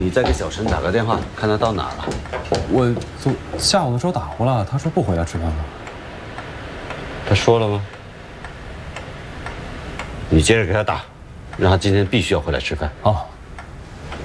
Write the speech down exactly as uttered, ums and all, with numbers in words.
你再给小陈打个电话，看他到哪了。 我昨下午的时候打过了，他说不回来吃饭了。 他说了吗？你接着给他打，让他今天必须要回来吃饭。 好。